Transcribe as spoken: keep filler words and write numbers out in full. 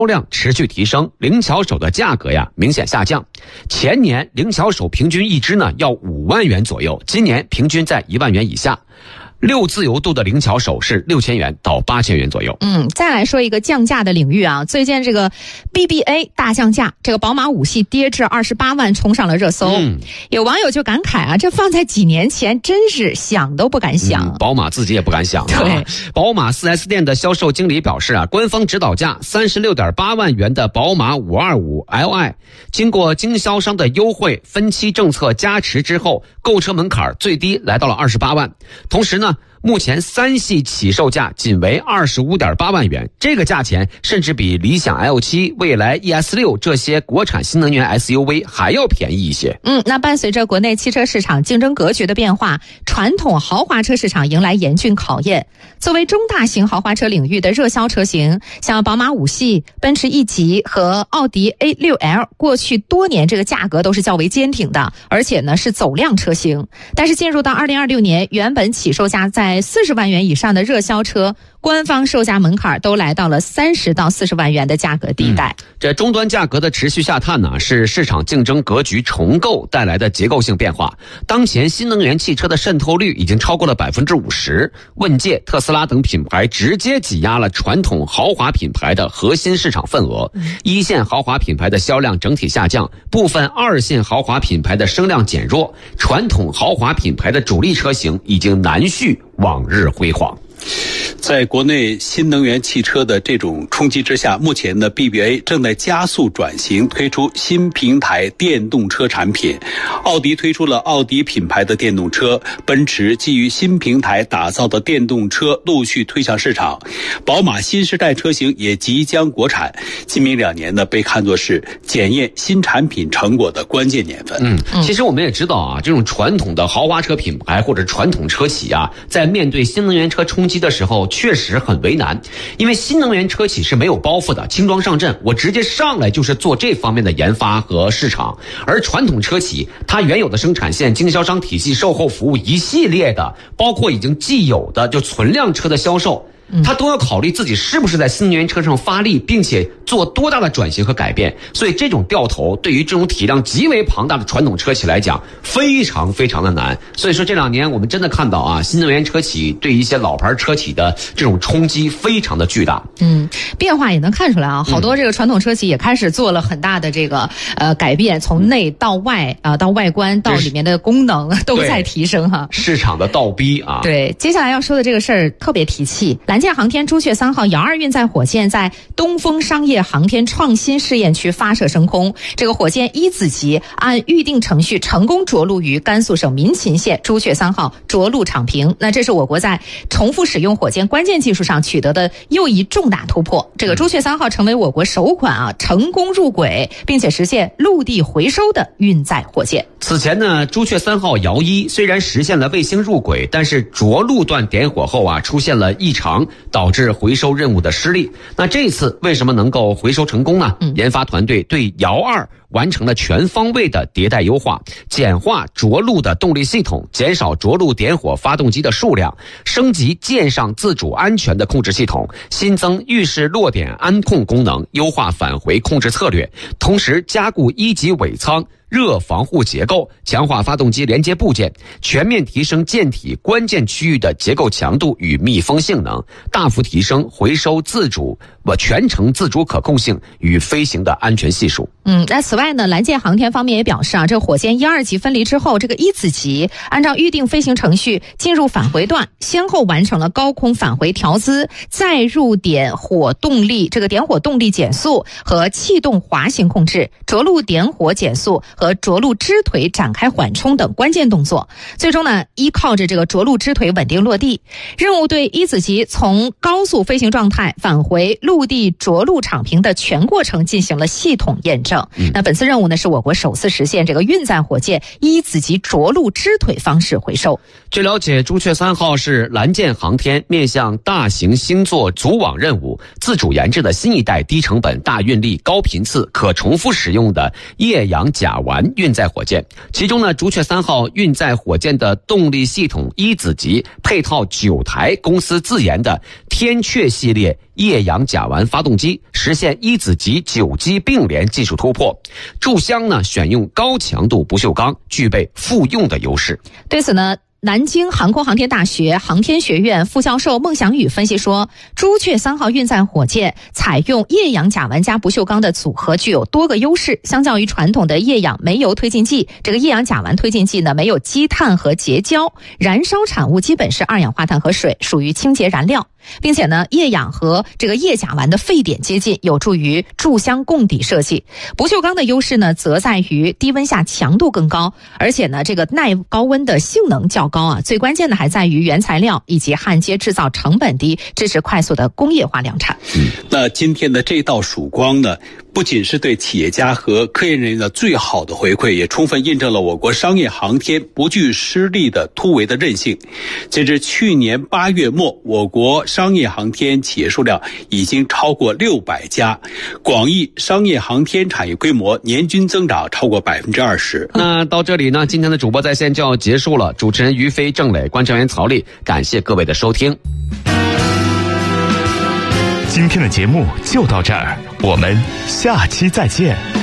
量持续提升，灵巧手的价格呀明显下降。前年灵巧手平均一支呢要五万元左右，今年平均在一万元以下。六自由度的灵巧手是六千元到八千元左右。 嗯，再来说一个降价的领域啊，最近这个 B B A 大降价，这个宝马五系跌至二十八万，冲上了热搜。嗯，有网友就感慨啊，这放在几年前真是想都不敢想。 嗯、宝马自己也不敢想、啊。 对， 宝马 四 S 店的销售经理表示啊，官方指导价三十六点八万元的宝马五二五 L I， 经过经销商的优惠分期政策加持之后，购车门槛最低来到了二十八万。同时呢，目前三系起售价仅为 二十五点八万元，这个价钱甚至比理想 L 七、蔚来 E S 六 这些国产新能源 S U V 还要便宜一些。 嗯，那伴随着国内汽车市场竞争格局的变化，传统豪华车市场迎来严峻考验。作为中大型豪华车领域的热销车型，像宝马五系、奔驰 E 级和奥迪 A 六 L， 过去多年这个价格都是较为坚挺的，而且呢是走量车型。但是进入到二零二六年，原本起售价在四十万元以上的热销车，官方售价门槛都来到了三十到四十万元的价格地带。 嗯、这终端价格的持续下探呢，是市场竞争格局重构带来的结构性变化。当前新能源汽车的渗透率已经超过了百分之五十，问界、特斯拉等品牌直接挤压了传统豪华品牌的核心市场份额。嗯、一线豪华品牌的销量整体下降，部分二线豪华品牌的声量减弱，传统豪华品牌的主力车型已经难续往日辉煌。 在国内新能源汽车的这种冲击之下，目前呢 B B A 正在加速转型，推出新平台电动车产品。奥迪推出了奥迪品牌的电动车，奔驰基于新平台打造的电动车陆续推向市场，宝马新时代车型也即将国产。今明两年呢，被看作是检验新产品成果的关键年份。 嗯，其实我们也知道啊，这种传统的豪华车品牌或者传统车企啊，在面对新能源车冲击的时候确实很为难，因为新能源车企是没有包袱的，轻装上阵，我直接上来就是做这方面的研发和市场。而传统车企它原有的生产线、经销商体系、售后服务一系列的，包括已经既有的就存量车的销售，他都要考虑自己是不是在新能源车上发力，并且做多大的转型和改变。所以这种掉头对于这种体量极为庞大的传统车企来讲非常非常的难。所以说这两年我们真的看到啊，新能源车企对一些老牌车企的这种冲击非常的巨大。 嗯，变化也能看出来啊，好多这个传统车企也开始做了很大的这个呃改变，从内到外啊、呃，到外观到里面的功能都在提升哈。 市场的倒逼啊。 对，接下来要说的这个事儿特别提气。蓝箭航天朱雀三号遥二运载火箭在东风商业航天创新试验区发射升空，这个火箭一子级按预定程序成功着陆于甘肃省民勤县朱雀三号着陆场坪。那这是我国在重复使用火箭关键技术上取得的又一重大突破。这个朱雀三号成为我国首款啊成功入轨并且实现陆地回收的运载火箭。 此前呢，朱雀三号遥一虽然实现了卫星入轨，但是着陆段点火后啊出现了异常，导致回收任务的失利。那这次为什么能够回收成功呢？嗯、研发团队对遥二完成了全方位的迭代优化，简化着陆的动力系统，减少着陆点火发动机的数量，升级舰上自主安全的控制系统，新增预示落点安控功能，优化返回控制策略，同时加固一级尾舱热防护结构，强化发动机连接部件，全面提升舰体关键区域的结构强度与密封性能，大幅提升回收自主不全程自主可控性与飞行的安全系数。 嗯，那此外呢，蓝箭航天方面也表示啊，这火箭一二级分离之后，这个一子级按照预定飞行程序进入返回段，先后完成了高空返回调姿、再入点火动力这个点火动力减速和气动滑行控制、着陆点火减速和着陆支腿展开缓冲等关键动作。最终呢，依靠着这个着陆支腿稳定落地，任务对一子级从高速飞行状态返回陆地着陆场坪的全过程进行了系统验证。嗯、那本次任务呢，是我国首次实现这个运载火箭一子级着陆支腿方式回收。 据了解，朱雀三号是蓝箭航天面向大型星座组网任务自主研制的新一代低成本、大运力、高频次、可重复使用的液氧甲烷运载火箭。其中呢，朱雀三号运载火箭的动力系统一子级配套九台公司自研的天阙系列液氧甲烷发动机，实现一子级九机并联技术突破。注箱呢选用高强度不锈钢，具备复用的优势。 对此呢，南京航空航天大学航天学院副教授孟祥宇分析说，朱雀三号运载火箭采用液氧甲烷加不锈钢的组合具有多个优势，相较于传统的液氧煤油推进剂，这个液氧甲烷推进剂呢没有积碳和结焦，燃烧产物基本是二氧化碳和水，属于清洁燃料。并且呢，液氧和这个液甲烷的沸点接近，有助于注箱供底设计。不锈钢的优势呢，则在于低温下强度更高，而且呢，这个耐高温的性能较高啊。最关键的还在于原材料以及焊接制造成本低，支持快速的工业化量产。 嗯，那今天的这道曙光呢，不仅是对企业家和科研人员的最好的回馈，也充分印证了我国商业航天不惧失利的突围的韧性。截至去年八月末，我国商业航天企业数量已经超过六百家，广义商业航天产业规模年均增长超过百分之二十。 那到这里呢，今天的主播在线就要结束了。主持人于飞、郑磊、观察员曹丽，感谢各位的收听。 今天的节目就到这儿，我们下期再见。